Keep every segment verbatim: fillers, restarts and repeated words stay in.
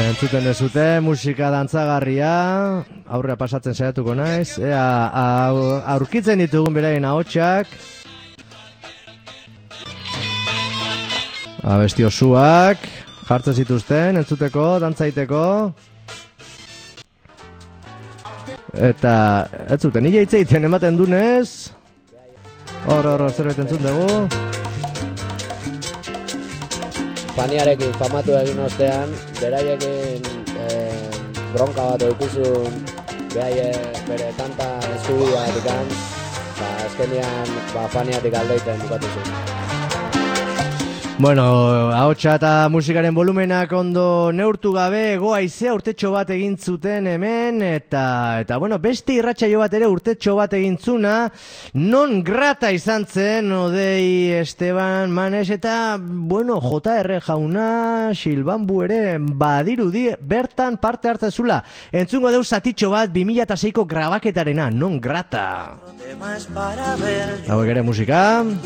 Entzuten dezute, musika dantzagarria, aurrea pasatzen saiatuko naiz, ea aurkitzen ditugun beraien ahotsak. Abesti osuak, jartzen zituzten, entzuteko, dantzaiteko. Eta, ez zuten, nire hitz egiten ematen dunez. Hor, hor, hor, zerbait entzun dugu. Faniarekin famatu egin ostean, beraiekin eh, bronka bat eukuzun, beraie bere kanta estudioa dikan, ba, azkenian ba, faniatik aldeiten bukatu zuen. Bueno, ahotsa eta musikaren volumenak ondo neurtu gabe, goaizea urtetxo bat egin zuten hemen, eta, eta bueno, beste irratsaio bat ere urtetxo bat egin zuna, non grata izan zen, Odei Esteban Manes, eta, bueno, J R jauna, Silbanbu ere, badirudi, bertan parte hartzezula. Entzungo deu zatitxo bat, bi mila seiko grabaketarena, non grata. Hauek ere musika.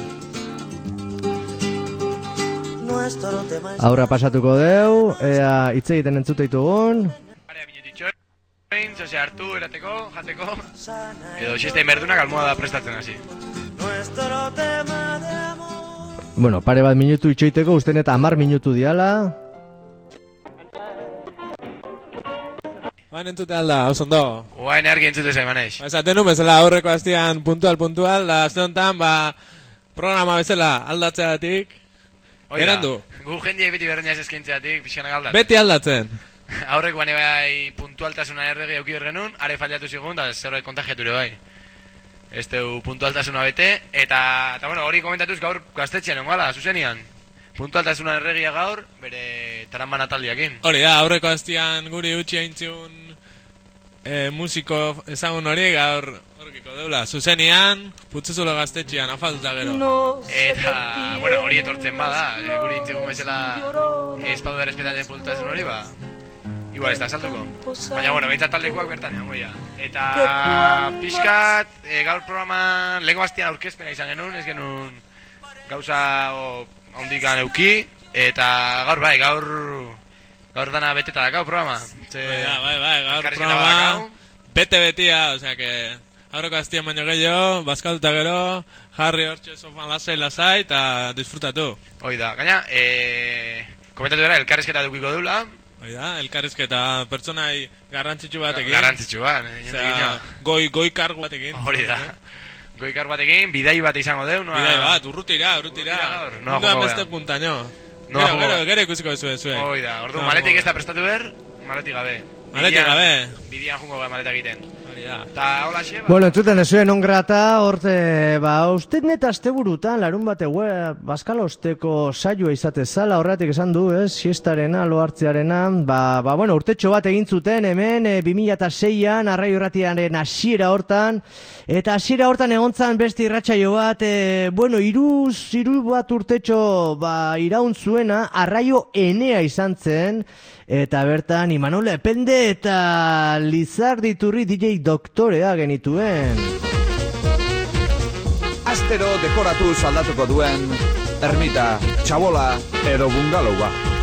Aurra pasatuko deu, ea hitz egiten entzute ditugun. Area minutitxo, zose hartu, erateko, jateko, edo xestein berdunak almohada prestatzen hasi. Bueno, pare bat minutu itxoiteko, usten eta hamar minutu diala. Baina entzute alda, osondo. Oain ergi entzute zain, Manes. Esaten nu bezala aurreko hastian puntual, puntual, da azte honetan, ba, programa bezala aldatzeatik. Gerandu. Gu jendiek beti berdina ez eskaintzeatik, pixkanak aldatzen. Beti aldatzen. Aurreko bane bai puntualtasuna erregi auki genuen, are fallatu zigun, da zerbait kontagiature bai. Ez teu puntualtasuna bete, eta, eta bueno, hori komentatuz gaur gaztetxean ongala, zuzenian. Puntualtasuna erregia gaur, bere taranban ataldiakin. Hori da, aurreko hastian guri utxi aintzun e, musiko ezagun hori gaur horkiko deula. Zuzenian, putzuzulo gaztetxean, afalduta gero. Eta, bueno, hori etortzen bada, e, guri intzigun bezala espadu errespetatzen puntualtasun hori, ba. Igual ez da saltuko. Baina, bueno, behintzat taldekoak bertan egon goia. Eta, pixkat, e, gaur programa lego hastian aurkezpena izan genuen, ez genuen gauza hondikan euki, eta gaur bai, gaur gaur dana beteta dakau programa. Ze, bai, bai, bai, gaur programa bete-betia, osea que aurreko hastian baino gehiago, bazkalduta gero, jarri hortxe sofan lasai lasai eta disfrutatu. Hoi da, gaina, e, komentatu gara, elkarrizketa dukiko dula. Hoi da, elkarrizketa pertsonai garrantzitsu batekin. Garrantzitsu bat, osea, goi, goi kargu batekin. Hori da. Goikar batekin, bidai bat izango deu. Noa... Bidai bat, urrutira, urrutira. Noa joko beste puntaino. Gero, gero, gero ikusiko zuen, zuen. Hoi da, ordu, no, maletik ez da prestatu ber, maletik gabe. Maletik gabe. Bidian jungo gara maleta egiten. Ta, hola, xeba. Bueno, entzuten ezuen on grata, horte, ba, usted neta azte burutan, larun bate, bazkala osteko saioa izate zala, horretik esan du, ez, siestarena, lo hartzearena, ba, ba, bueno, urtetxo bat egin zuten, hemen, e, bi mila seian, arraio irratiaren hasiera hortan, eta hasiera hortan egontzan beste irratsaio bat, e, bueno, iruz, iru bat urtetxo, ba, iraun zuena, arraio enea izan zen, eta bertan Imanol Epende eta Lizardi Iturri D J doktorea genituen. Astero dekoratuz aldatuko duen ermita, txabola edo bungalowa.